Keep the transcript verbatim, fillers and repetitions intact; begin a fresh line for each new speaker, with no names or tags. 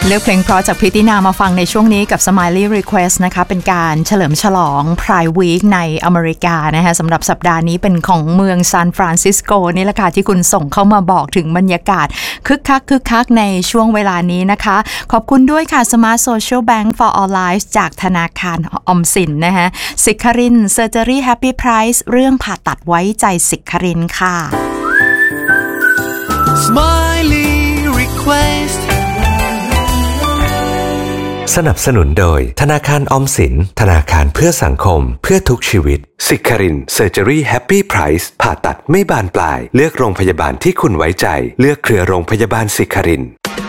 เลือกเพลงเพราะจากพิตินามาฟังในช่วงนี้กับ Smiley Request นะคะเป็นการเฉลิมฉลอง Pride Week ในอเมริกานะคะสำหรับสัปดาห์นี้เป็นของเมืองซานฟรานซิสโกนี่แหละค่ะที่คุณส่งเข้ามาบอกถึงบรรยากาศคึกคักคึกคักในช่วงเวลานี้นะคะขอบคุณด้วยค่ะ Smart Social Bank for All Lives จากธนาคารออมสินนะคะสิคริน Surgery Happy Price เรื่องผ่าตัดไว้ใจสิครินค่ะ
Smiley Request
สนับสนุนโดยธนาคารออมสินธนาคารเพื่อสังคมเพื่อทุกชีวิตสิคริน Surgery Happy Price ผ่าตัดไม่บานปลายเลือกโรงพยาบาลที่คุณไว้ใจเลือกเครือโรงพยาบาลสิคริน